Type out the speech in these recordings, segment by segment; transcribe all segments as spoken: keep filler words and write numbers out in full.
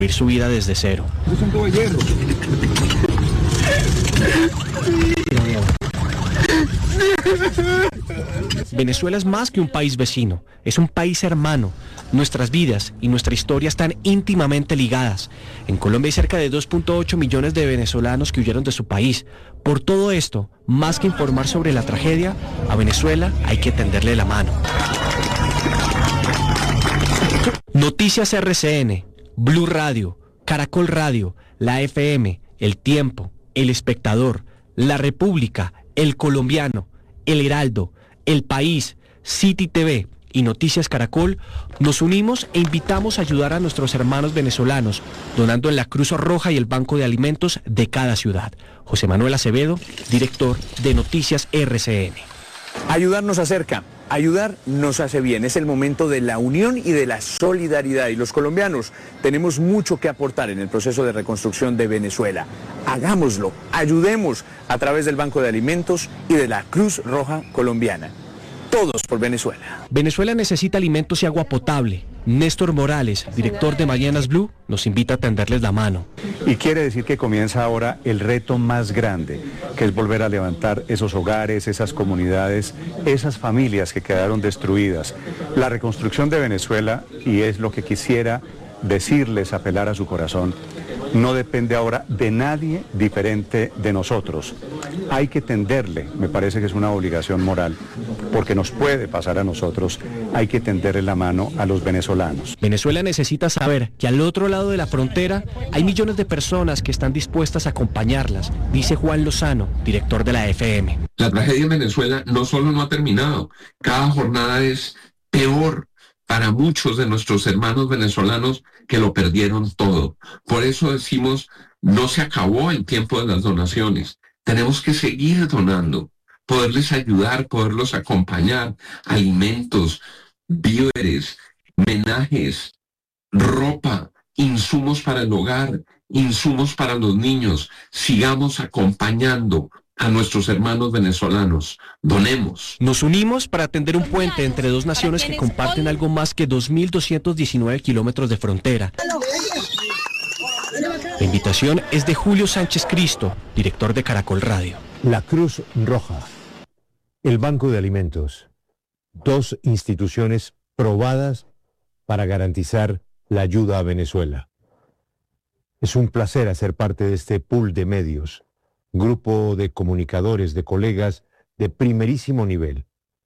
su vida desde cero. Es un tubo de hierro. Venezuela es más que un país vecino, es un país hermano. Nuestras vidas y nuestra historia están íntimamente ligadas. En Colombia hay cerca de dos punto ocho millones de venezolanos que huyeron de su país. Por todo esto, más que informar sobre la tragedia, a Venezuela hay que tenderle la mano. Noticias R C N, Blue Radio, Caracol Radio, La F M, El Tiempo, El Espectador, La República, El Colombiano, El Heraldo, El País, City T V y Noticias Caracol, nos unimos e invitamos a ayudar a nuestros hermanos venezolanos, donando en la Cruz Roja y el Banco de Alimentos de cada ciudad. José Manuel Acevedo, director de Noticias R C N. Ayudar nos acerca, ayudar nos hace bien. Es el momento de la unión y de la solidaridad. Y los colombianos tenemos mucho que aportar en el proceso de reconstrucción de Venezuela. Hagámoslo, ayudemos a través del Banco de Alimentos y de la Cruz Roja Colombiana. Todos por Venezuela. Venezuela necesita alimentos y agua potable. Néstor Morales, director de Mañanas Blue, nos invita a tenderles la mano. Y quiere decir que comienza ahora el reto más grande, que es volver a levantar esos hogares, esas comunidades, esas familias que quedaron destruidas. La reconstrucción de Venezuela, y es lo que quisiera decirles, apelar a su corazón, no depende ahora de nadie diferente de nosotros. Hay que tenderle, me parece que es una obligación moral, porque nos puede pasar a nosotros, hay que tenderle la mano a los venezolanos. Venezuela necesita saber que al otro lado de la frontera hay millones de personas que están dispuestas a acompañarlas, dice Juan Lozano, director de la F M. La tragedia en Venezuela no solo no ha terminado, cada jornada es peor para muchos de nuestros hermanos venezolanos que lo perdieron todo. Por eso decimos, no se acabó el tiempo de las donaciones. Tenemos que seguir donando, poderles ayudar, poderlos acompañar, alimentos, víveres, menajes, ropa, insumos para el hogar, insumos para los niños. Sigamos acompañando a nuestros hermanos venezolanos. Donemos. Nos unimos para tender un puente entre dos naciones que comparten algo más que dos mil doscientos diecinueve kilómetros de frontera. La invitación es de Julio Sánchez Cristo, director de Caracol Radio. La Cruz Roja, el Banco de Alimentos, dos instituciones probadas para garantizar la ayuda a Venezuela. Es un placer hacer parte de este pool de medios, grupo de comunicadores, de colegas de primerísimo nivel.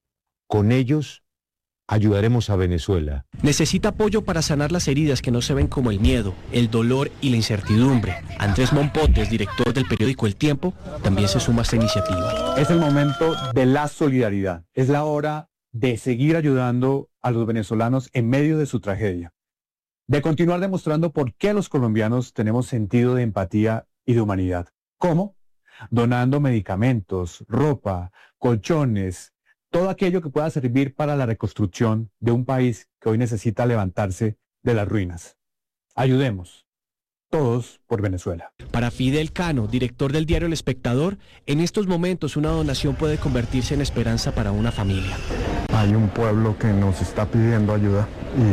Con ellos ayudaremos a Venezuela. Necesita apoyo para sanar las heridas que no se ven como el miedo, el dolor y la incertidumbre. Andrés Mompotes, director del periódico El Tiempo, también se suma a esta iniciativa. Es el momento de la solidaridad. Es la hora de seguir ayudando a los venezolanos en medio de su tragedia. De continuar demostrando por qué los colombianos tenemos sentido de empatía y de humanidad. ¿Cómo? Donando medicamentos, ropa, colchones, todo aquello que pueda servir para la reconstrucción de un país que hoy necesita levantarse de las ruinas. Ayudemos, todos por Venezuela. Para Fidel Cano, director del diario El Espectador, en estos momentos una donación puede convertirse en esperanza para una familia. Hay un pueblo que nos está pidiendo ayuda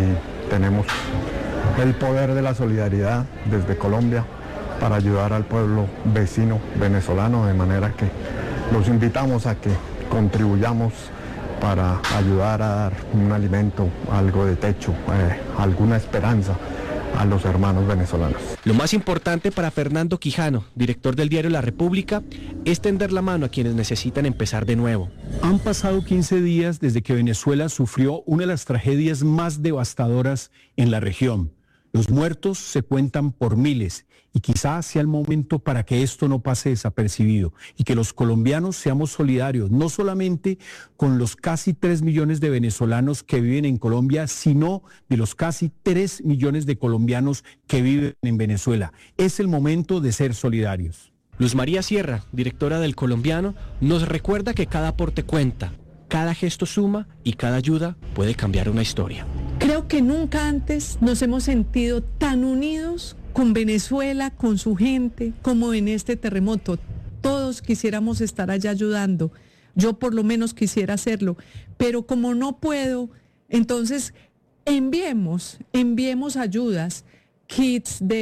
y tenemos el poder de la solidaridad desde Colombia para ayudar al pueblo vecino venezolano, de manera que los invitamos a que contribuyamos para ayudar a dar un alimento, algo de techo, eh, alguna esperanza a los hermanos venezolanos. Lo más importante para Fernando Quijano, director del diario La República, es tender la mano a quienes necesitan empezar de nuevo. Han pasado quince días desde que Venezuela sufrió una de las tragedias más devastadoras en la región. Los muertos se cuentan por miles y quizás sea el momento para que esto no pase desapercibido y que los colombianos seamos solidarios, no solamente con los casi tres millones de venezolanos que viven en Colombia, sino de los casi tres millones de colombianos que viven en Venezuela. Es el momento de ser solidarios. Luz María Sierra, directora del Colombiano, nos recuerda que cada aporte cuenta, cada gesto suma y cada ayuda puede cambiar una historia. Creo que nunca antes nos hemos sentido tan unidos con Venezuela, con su gente, como en este terremoto. Todos quisiéramos estar allá ayudando. Yo por lo menos quisiera hacerlo, pero como no puedo, entonces enviemos, enviemos ayudas kits de